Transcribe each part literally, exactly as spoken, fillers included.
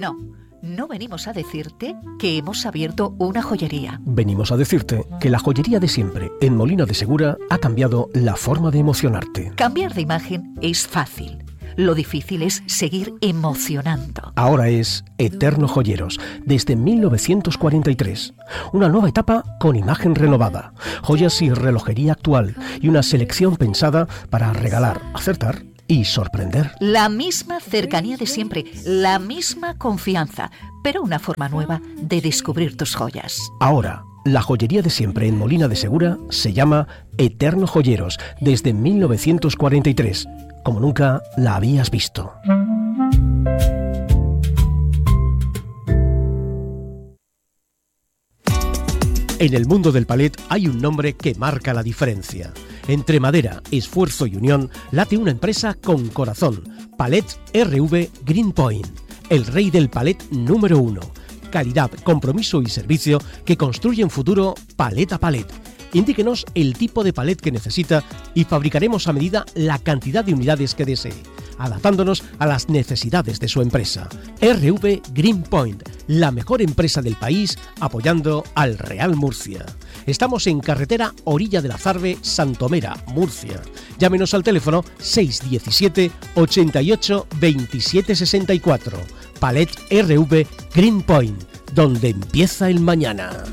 No, no venimos a decirte que hemos abierto una joyería. Venimos a decirte que la joyería de siempre en Molina de Segura ha cambiado la forma de emocionarte. Cambiar de imagen es fácil. Lo difícil es seguir emocionando. Ahora es Eterno Joyeros, desde mil novecientos cuarenta y tres. Una nueva etapa con imagen renovada, joyas y relojería actual y una selección pensada para regalar, acertar y sorprender. La misma cercanía de siempre, la misma confianza, pero una forma nueva de descubrir tus joyas. Ahora, la joyería de siempre en Molina de Segura se llama Eterno Joyeros, desde mil novecientos cuarenta y tres. Como nunca la habías visto. En el mundo del palet hay un nombre que marca la diferencia. Entre madera, esfuerzo y unión late una empresa con corazón. Palet R V Greenpoint, el rey del palet número uno. Calidad, compromiso y servicio que construyen futuro palet a palet. Indíquenos el tipo de palet que necesita y fabricaremos a medida la cantidad de unidades que desee, adaptándonos a las necesidades de su empresa. R V Greenpoint, la mejor empresa del país, apoyando al Real Murcia. Estamos en carretera Orilla de la Zarbe, Santomera, Murcia. Llámenos al teléfono seis uno siete, ochenta y ocho, veintisiete sesenta y cuatro. Palet R V Greenpoint, donde empieza el mañana.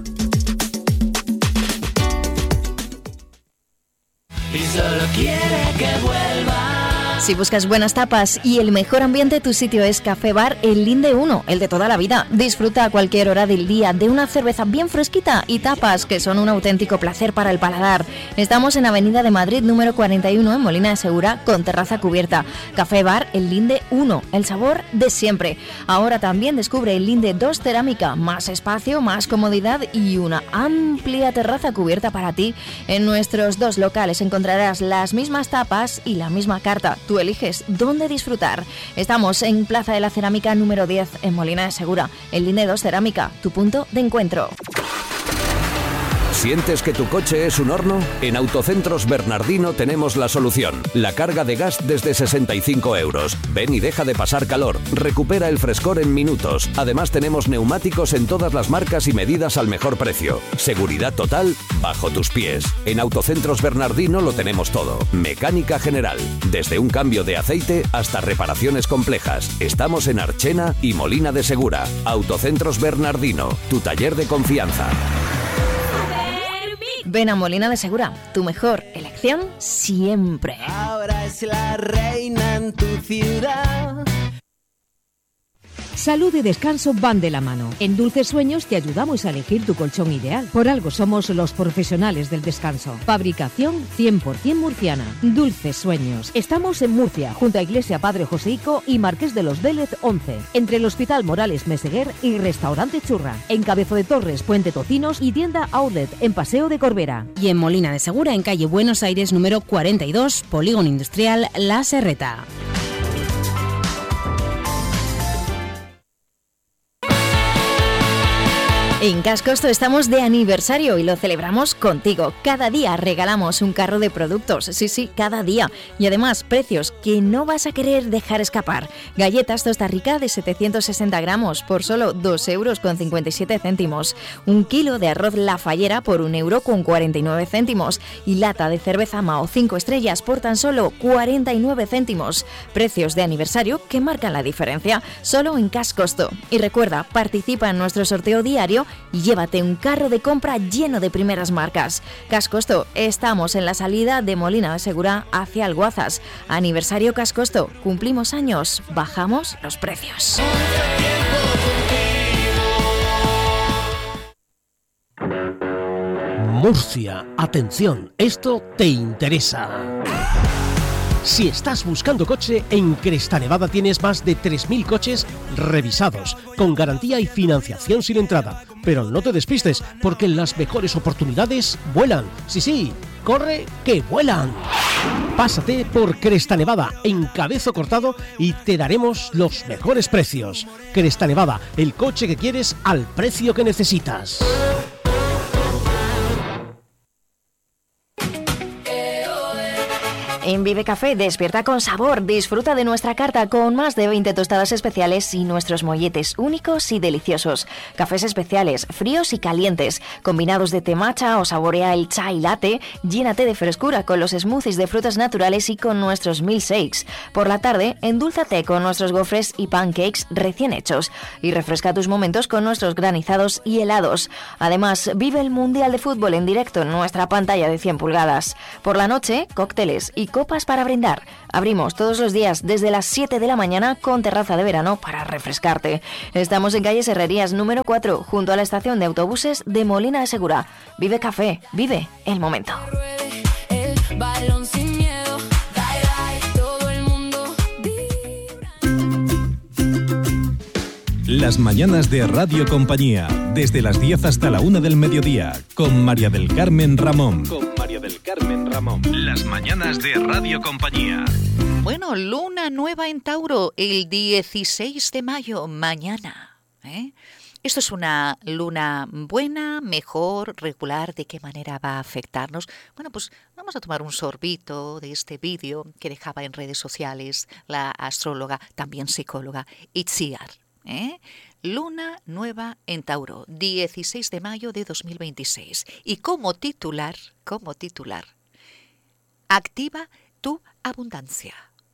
Y solo quiere que vuelva. Si buscas buenas tapas y el mejor ambiente, tu sitio es Café Bar El Linde uno, el de toda la vida. Disfruta a cualquier hora del día de una cerveza bien fresquita y tapas que son un auténtico placer para el paladar. Estamos en Avenida de Madrid número cuarenta y uno en Molina de Segura, con terraza cubierta. Café Bar El Linde uno, el sabor de siempre. Ahora también descubre El Linde dos Cerámica, más espacio, más comodidad y una amplia terraza cubierta para ti. En nuestros dos locales encontrarás las mismas tapas y la misma carta. Tú eliges dónde disfrutar. Estamos en Plaza de la Cerámica número diez en Molina de Segura. El Linde dos Cerámica, tu punto de encuentro. ¿Sientes que tu coche es un horno? En Autocentros Bernardino tenemos la solución. La carga de gas desde sesenta y cinco euros. Ven y deja de pasar calor. Recupera el frescor en minutos. Además tenemos neumáticos en todas las marcas y medidas al mejor precio. Seguridad total bajo tus pies. En Autocentros Bernardino lo tenemos todo. Mecánica general. Desde un cambio de aceite hasta reparaciones complejas. Estamos en Archena y Molina de Segura. Autocentros Bernardino, tu taller de confianza. Ven a Molina de Segura, tu mejor elección siempre. Ahora es la reina en tu ciudad. Salud y descanso van de la mano. En Dulces Sueños te ayudamos a elegir tu colchón ideal. Por algo somos los profesionales del descanso. Fabricación cien por ciento murciana. Dulces Sueños. Estamos en Murcia, junto a Iglesia Padre Joseico y Marqués de los Vélez once. Entre el Hospital Morales Meseguer y Restaurante Churra. En Cabezo de Torres, Puente Tocinos y tienda Outlet en Paseo de Corbera. Y en Molina de Segura, en calle Buenos Aires número cuarenta y dos, Polígono Industrial La Serreta. En Cascosto estamos de aniversario y lo celebramos contigo. Cada día regalamos un carro de productos, sí, sí, cada día. Y además, precios que no vas a querer dejar escapar. Galletas Tosta Rica de setecientos sesenta gramos por solo dos euros con cincuenta y siete céntimos. Un kilo de arroz La Fallera por un euro con cuarenta y nueve céntimos. Y lata de cerveza Mao cinco estrellas por tan solo cuarenta y nueve céntimos. Precios de aniversario que marcan la diferencia, solo en Cascosto. Y recuerda, participa en nuestro sorteo diario y llévate un carro de compra lleno de primeras marcas. Cascosto, estamos en la salida de Molina de Segura hacia Alguazas. Aniversario Cascosto, cumplimos años, bajamos los precios. Murcia, atención, esto te interesa. Si estás buscando coche, en Cresta Nevada tienes más de tres mil coches revisados, con garantía y financiación sin entrada. Pero no te despistes, porque las mejores oportunidades vuelan. Sí, sí, corre que vuelan. Pásate por Cresta Nevada, en Cabezo Cortado, y te daremos los mejores precios. Cresta Nevada, el coche que quieres al precio que necesitas. En Vive Café despierta con sabor, disfruta de nuestra carta con más de veinte tostadas especiales y nuestros molletes únicos y deliciosos. Cafés especiales, fríos y calientes, combinados de té matcha o saborea el chai latte, llénate de frescura con los smoothies de frutas naturales y con nuestros milkshakes. Por la tarde, endúlzate con nuestros gofres y pancakes recién hechos y refresca tus momentos con nuestros granizados y helados. Además, vive el Mundial de Fútbol en directo en nuestra pantalla de cien pulgadas. Por la noche, cócteles y copas para brindar. Abrimos todos los días desde las siete de la mañana con terraza de verano para refrescarte. Estamos en calle Herrerías número cuatro, junto a la estación de autobuses de Molina de Segura. Vive Café, vive el momento. Las mañanas de Radio Compañía, desde las diez hasta la una del mediodía, con María del Carmen Ramón. Con María del Carmen Ramón. Las mañanas de Radio Compañía. Bueno, luna nueva en Tauro, el dieciséis de mayo, mañana. ¿eh? Esto es una luna buena, mejor, regular. ¿De qué manera va a afectarnos? Bueno, pues vamos a tomar un sorbito de este vídeo que dejaba en redes sociales la astróloga, también psicóloga, Itziar. ¿Eh? Luna nueva en Tauro, dieciséis de mayo de dos mil veintiséis. Y como titular, como titular, activa tu abundancia.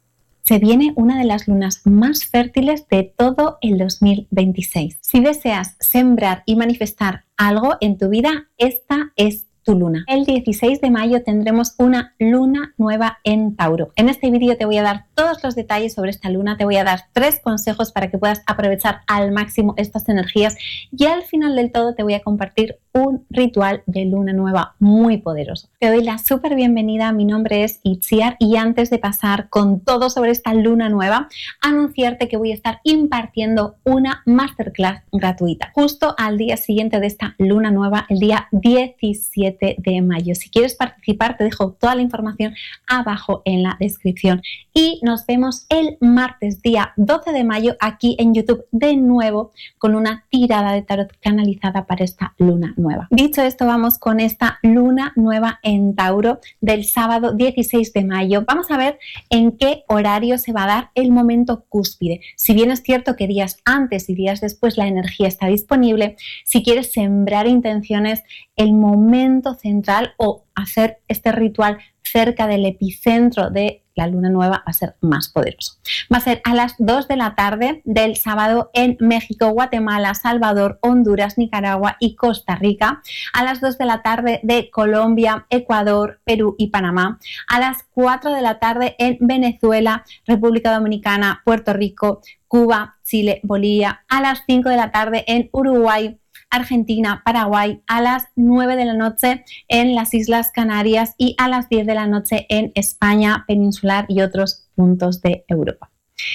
Se viene una de las lunas más fértiles de todo el dos mil veintiséis. Si deseas sembrar y manifestar algo en tu vida, esta es tu luna. El dieciséis de mayo tendremos una luna nueva en Tauro. En este vídeo te voy a dar todos los detalles sobre esta luna, te voy a dar tres consejos para que puedas aprovechar al máximo estas energías y al final del todo te voy a compartir un ritual de luna nueva muy poderoso. Te doy la súper bienvenida, mi nombre es Itziar y antes de pasar con todo sobre esta luna nueva, anunciarte que voy a estar impartiendo una masterclass gratuita justo al día siguiente de esta luna nueva, el día diecisiete de mayo. Si quieres participar, te dejo toda la información abajo en la descripción. Y nos vemos el martes día doce de mayo aquí en YouTube de nuevo con una tirada de tarot canalizada para esta luna nueva. Dicho esto, vamos con esta luna nueva en Tauro del sábado dieciséis de mayo. Vamos a ver en qué horario se va a dar el momento cúspide. Si bien es cierto que días antes y días después la energía está disponible, si quieres sembrar intenciones, el momento central o hacer este ritual cerca del epicentro de la luna nueva va a ser más poderoso. Va a ser a las dos de la tarde del sábado en México, Guatemala, Salvador, Honduras, Nicaragua y Costa Rica. A las dos de la tarde de Colombia, Ecuador, Perú y Panamá. A las cuatro de la tarde en Venezuela, República Dominicana, Puerto Rico, Cuba, Chile, Bolivia. A las cinco de la tarde en Uruguay, Argentina, Paraguay, a las nueve de la noche en las Islas Canarias y a las diez de la noche en España peninsular y otros puntos de Europa.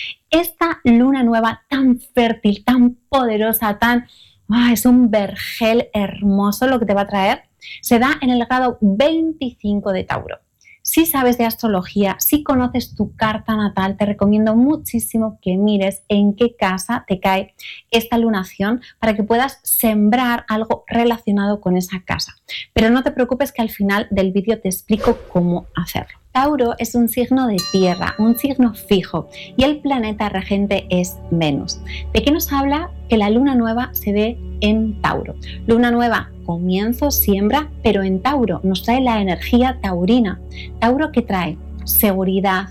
Esta luna nueva tan fértil, tan poderosa, tan ah, es un vergel hermoso lo que te va a traer, se da en el grado veinticinco de Tauro. Si sabes de astrología, si conoces tu carta natal, te recomiendo muchísimo que mires en qué casa te cae esta lunación para que puedas sembrar algo relacionado con esa casa. Pero no te preocupes que al final del vídeo te explico cómo hacerlo. Tauro es un signo de tierra, un signo fijo y el planeta regente es Venus. ¿De qué nos habla? Que la luna nueva se ve en Tauro. Luna nueva, comienzo, siembra, pero en Tauro nos trae la energía taurina. Tauro que trae seguridad,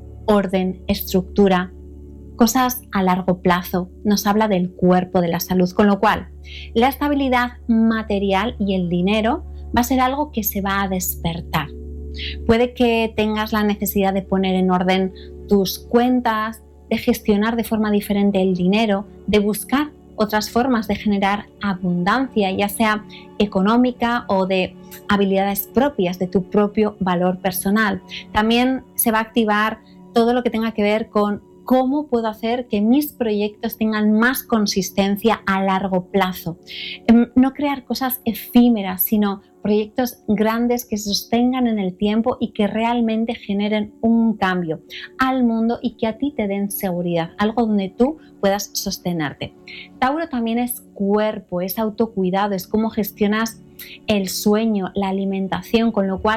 orden, estructura, cosas a largo plazo, nos habla del cuerpo, de la salud, con lo cual la estabilidad material y el dinero va a ser algo que se va a despertar. Puede que tengas la necesidad de poner en orden tus cuentas, de gestionar de forma diferente el dinero, de buscar otras formas de generar abundancia, ya sea económica o de habilidades propias, de tu propio valor personal. También se va a activar todo lo que tenga que ver con cómo puedo hacer que mis proyectos tengan más consistencia a largo plazo. No crear cosas efímeras, sino proyectos grandes que se sostengan en el tiempo y que realmente generen un cambio al mundo y que a ti te den seguridad, algo donde tú puedas sostenerte. Tauro también es cuerpo, es autocuidado, es cómo gestionas el sueño, la alimentación, con lo cual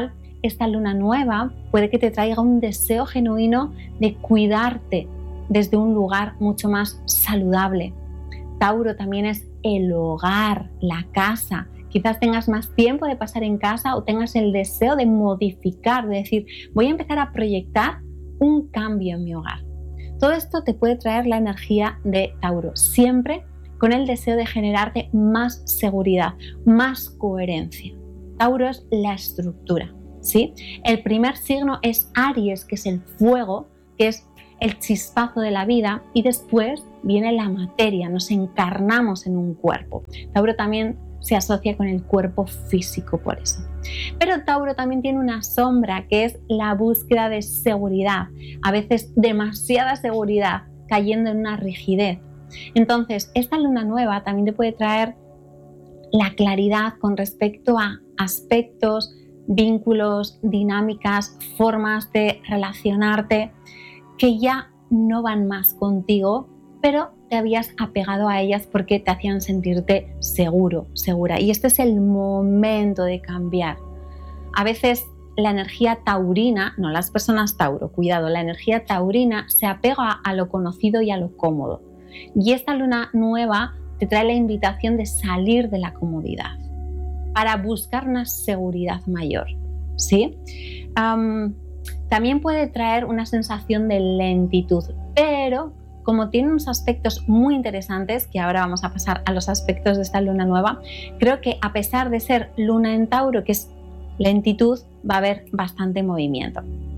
esta luna nueva puede que te traiga un deseo genuino de cuidarte desde un lugar mucho más saludable. Tauro también es el hogar, la casa. Quizás tengas más tiempo de pasar en casa o tengas el deseo de modificar, de decir, voy a empezar a proyectar un cambio en mi hogar. Todo esto te puede traer la energía de Tauro, siempre con el deseo de generarte más seguridad, más coherencia. Tauro es la estructura, ¿sí? El primer signo es Aries, que es el fuego, que es el chispazo de la vida, y después viene la materia, nos encarnamos en un cuerpo. Tauro también se asocia con el cuerpo físico por eso. Pero Tauro también tiene una sombra, que es la búsqueda de seguridad, a veces demasiada seguridad, cayendo en una rigidez. Entonces, esta luna nueva también te puede traer la claridad con respecto a aspectos, vínculos, dinámicas, formas de relacionarte que ya no van más contigo, pero te habías apegado a ellas porque te hacían sentirte seguro, segura. Y este es el momento de cambiar. A veces la energía taurina, no las personas Tauro, cuidado, la energía taurina se apega a lo conocido y a lo cómodo. Y esta luna nueva te trae la invitación de salir de la comodidad para buscar una seguridad mayor, ¿sí? Um, también puede traer una sensación de lentitud, pero como tiene unos aspectos muy interesantes, que ahora vamos a pasar a los aspectos de esta luna nueva, creo que a pesar de ser luna en Tauro, que es lentitud, va a haber bastante movimiento.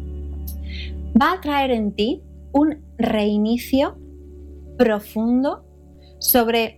Va a traer en ti un reinicio profundo sobre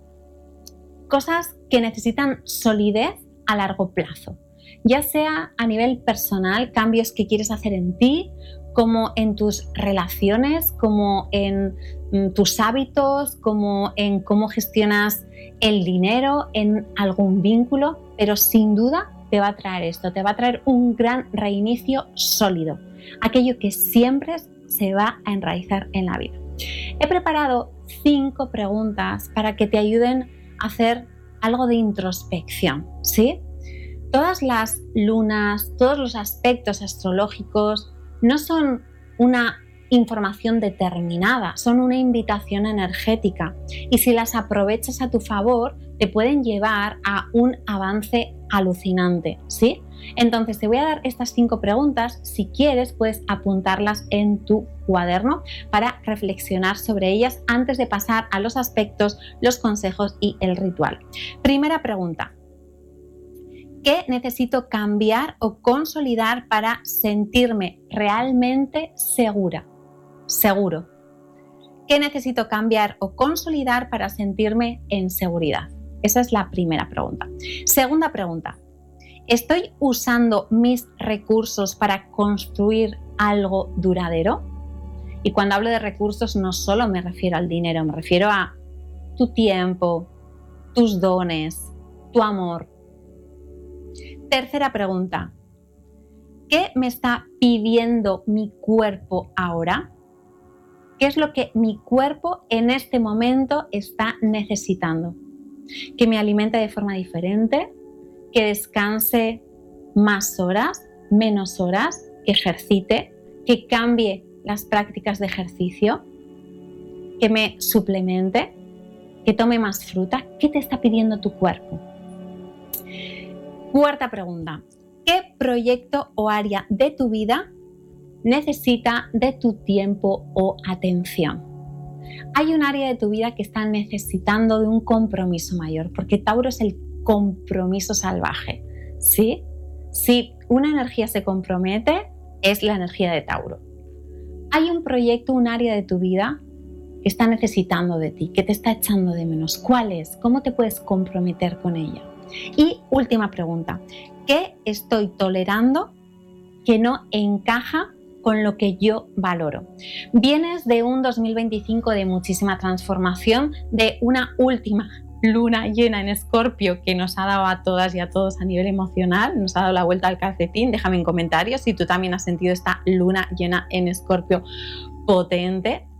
cosas que necesitan solidez a largo plazo, ya sea a nivel personal, cambios que quieres hacer en ti, como en tus relaciones, como en tus hábitos, como en cómo gestionas el dinero, en algún vínculo, pero sin duda te va a traer esto, te va a traer un gran reinicio sólido, aquello que siempre se va a enraizar en la vida. He preparado cinco preguntas para que te ayuden a hacer algo de introspección, ¿sí? Todas las lunas, todos los aspectos astrológicos no son una información determinada, son una invitación energética, y si las aprovechas a tu favor te pueden llevar a un avance alucinante, ¿sí? Entonces te voy a dar estas cinco preguntas. Si quieres puedes apuntarlas en tu cuaderno para reflexionar sobre ellas antes de pasar a los aspectos, los consejos y el ritual. Primera pregunta: ¿qué necesito cambiar o consolidar para sentirme realmente segura? Seguro. ¿Qué necesito cambiar o consolidar para sentirme en seguridad? Esa es la primera pregunta. Segunda pregunta: ¿estoy usando mis recursos para construir algo duradero? Y cuando hablo de recursos no solo me refiero al dinero, me refiero a tu tiempo, tus dones, tu amor. Tercera pregunta: ¿qué me está pidiendo mi cuerpo ahora? ¿Qué es lo que mi cuerpo en este momento está necesitando? ¿Que me alimente de forma diferente? ¿Que descanse más horas, menos horas? ¿Que ejercite? ¿Que cambie las prácticas de ejercicio? ¿Que me suplemente? ¿Que tome más fruta? ¿Qué te está pidiendo tu cuerpo? Cuarta pregunta: ¿qué proyecto o área de tu vida necesita de tu tiempo o atención? Hay un área de tu vida que está necesitando de un compromiso mayor, porque Tauro es el compromiso salvaje, ¿sí? Si una energía se compromete, es la energía de Tauro. Hay un proyecto, un área de tu vida que está necesitando de ti, que te está echando de menos. ¿Cuál es? ¿Cómo te puedes comprometer con ella? Y última pregunta: ¿qué estoy tolerando que no encaja con lo que yo valoro? Vienes de un dos mil veinticinco de muchísima transformación, de una última luna llena en Escorpio que nos ha dado a todas y a todos a nivel emocional, nos ha dado la vuelta al calcetín. Déjame en comentarios si tú también has sentido esta luna llena en Escorpio potente.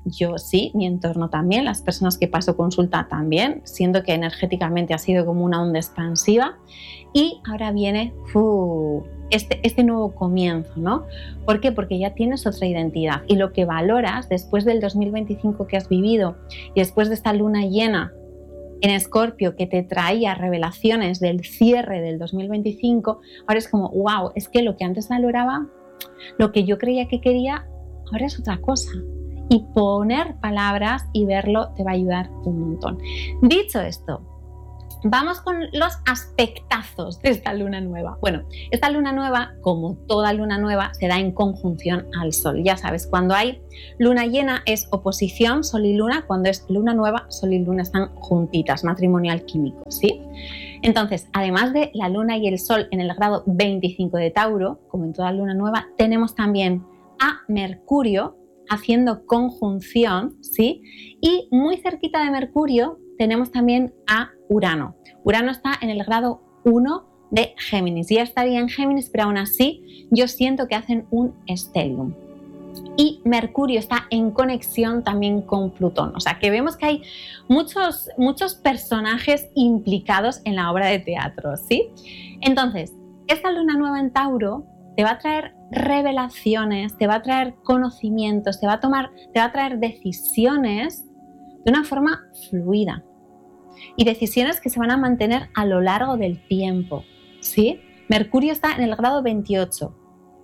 yo sí, mi entorno también, las personas que paso consulta también, siento que energéticamente ha sido como una onda expansiva y ahora viene uh, este, este nuevo comienzo, ¿no? ¿Por qué? Porque ya tienes otra identidad y lo que valoras después del dos mil veinticinco que has vivido y después de esta luna llena en Escorpio que te traía revelaciones del cierre del dos mil veinticinco, ahora es como, wow, es que lo que antes valoraba, lo que yo creía que quería, ahora es otra cosa. Y poner palabras y verlo te va a ayudar un montón. Dicho esto, vamos con los aspectazos de esta luna nueva. Bueno, esta luna nueva, como toda luna nueva, se da en conjunción al Sol. Ya sabes, cuando hay luna llena es oposición Sol y Luna, cuando es luna nueva, Sol y Luna están juntitas, matrimonial químico, ¿sí? Entonces, además de la luna y el Sol en el grado veinticinco de Tauro, como en toda luna nueva, tenemos también a Mercurio haciendo conjunción, ¿sí? Y muy cerquita de Mercurio tenemos también a Urano. Urano está en el grado uno de Géminis. Ya estaría en Géminis, pero aún así yo siento que hacen un stellium. Y Mercurio está en conexión también con Plutón. O sea que vemos que hay muchos, muchos personajes implicados en la obra de teatro, ¿sí? Entonces, esta luna nueva en Tauro te va a traer revelaciones, te va a traer conocimientos, te va a tomar, te va a traer decisiones de una forma fluida y decisiones que se van a mantener a lo largo del tiempo, ¿sí? Mercurio está en el grado veintiocho.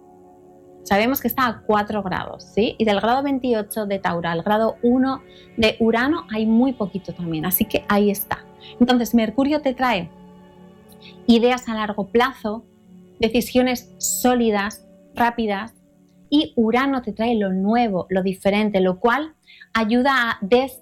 Sabemos que está a cuatro grados, ¿sí? Y del grado veintiocho de Tauro al grado uno de Urano hay muy poquito también, así que ahí está. Entonces, Mercurio te trae ideas a largo plazo, decisiones sólidas, rápidas, y Urano te trae lo nuevo, lo diferente, lo cual ayuda a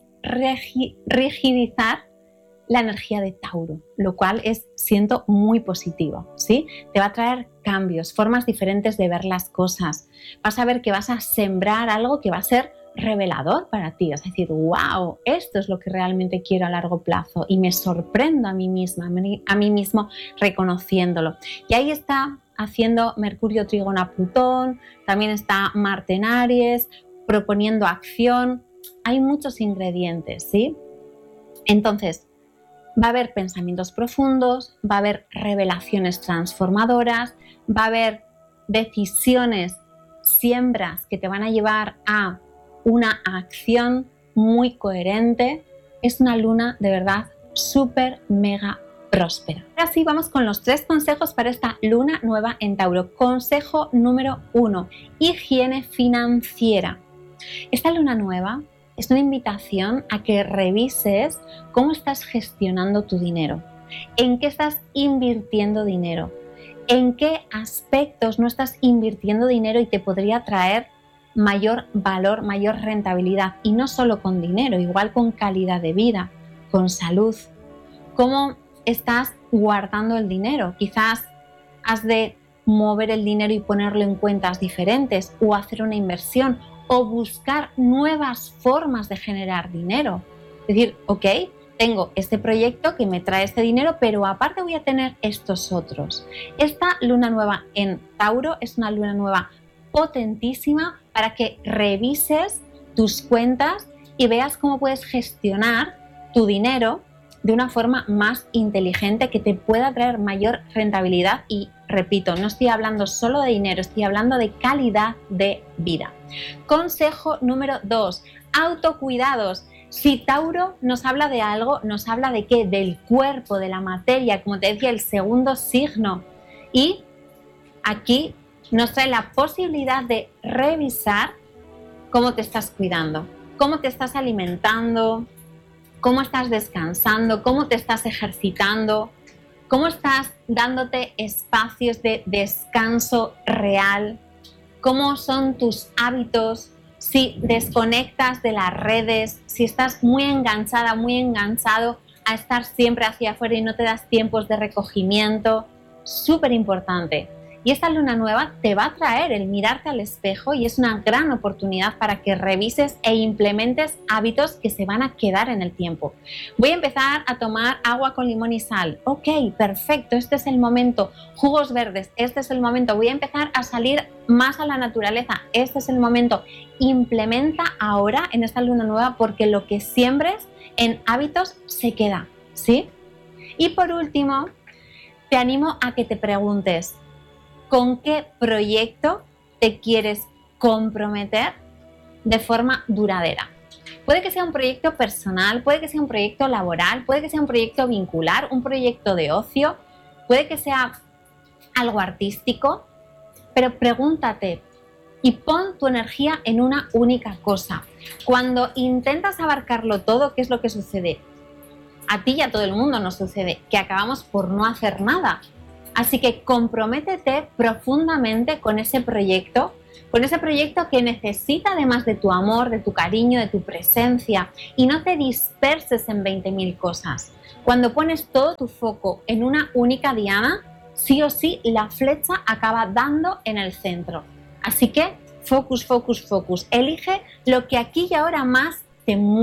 desrigidizar la energía de Tauro, lo cual es, siento, muy positivo, ¿sí? Te va a traer cambios, formas diferentes de ver las cosas. Vas a ver que vas a sembrar algo que va a ser revelador para ti, es decir, wow, esto es lo que realmente quiero a largo plazo y me sorprendo a mí misma, a mí mismo reconociéndolo. Y ahí está haciendo Mercurio trígono a Plutón, también está Marte en Aries, proponiendo acción. Hay muchos ingredientes, ¿sí? Entonces, va a haber pensamientos profundos, va a haber revelaciones transformadoras, va a haber decisiones, siembras que te van a llevar a una acción muy coherente. Es una luna de verdad súper mega próspera. Ahora sí, vamos con los tres consejos para esta luna nueva en Tauro. Consejo número uno, higiene financiera. Esta luna nueva es una invitación a que revises cómo estás gestionando tu dinero, en qué estás invirtiendo dinero, en qué aspectos no estás invirtiendo dinero y te podría traer mayor valor, mayor rentabilidad, y no solo con dinero, igual con calidad de vida, con salud. ¿Cómo estás guardando el dinero? Quizás has de mover el dinero y ponerlo en cuentas diferentes, o hacer una inversión, o buscar nuevas formas de generar dinero. Es decir, ok, tengo este proyecto que me trae este dinero, pero aparte voy a tener estos otros. Esta luna nueva en Tauro es una luna nueva potentísima para que revises tus cuentas y veas cómo puedes gestionar tu dinero de una forma más inteligente que te pueda traer mayor rentabilidad. Y repito, no estoy hablando solo de dinero, estoy hablando de calidad de vida. Consejo número dos, autocuidados. Si Tauro nos habla de algo, nos habla de qué, del cuerpo, de la materia, como te decía, el segundo signo. Y aquí nos trae la posibilidad de revisar cómo te estás cuidando, cómo te estás alimentando, cómo estás descansando, cómo te estás ejercitando, cómo estás dándote espacios de descanso real, cómo son tus hábitos, si desconectas de las redes, si estás muy enganchada, muy enganchado a estar siempre hacia afuera y no te das tiempos de recogimiento. Súper importante Y esta luna nueva te va a traer el mirarte al espejo y es una gran oportunidad para que revises e implementes hábitos que se van a quedar en el tiempo. Voy a empezar a tomar agua con limón y sal. Ok, perfecto, este es el momento. Jugos verdes, este es el momento. Voy a empezar a salir más a la naturaleza. Este es el momento. Implementa ahora en esta luna nueva porque lo que siembres en hábitos se queda, ¿sí? Y por último, te animo a que te preguntes, ¿con qué proyecto te quieres comprometer de forma duradera? Puede que sea un proyecto personal, puede que sea un proyecto laboral, puede que sea un proyecto vincular, un proyecto de ocio, puede que sea algo artístico, pero pregúntate y pon tu energía en una única cosa. Cuando intentas abarcarlo todo, ¿qué es lo que sucede? A ti y a todo el mundo nos sucede, que acabamos por no hacer nada. Así que comprométete profundamente con ese proyecto, con ese proyecto que necesita además de tu amor, de tu cariño, de tu presencia, y no te disperses en veinte mil cosas. Cuando pones todo tu foco en una única diana, sí o sí la flecha acaba dando en el centro. Así que focus, focus, focus. Elige lo que aquí y ahora más te mueve.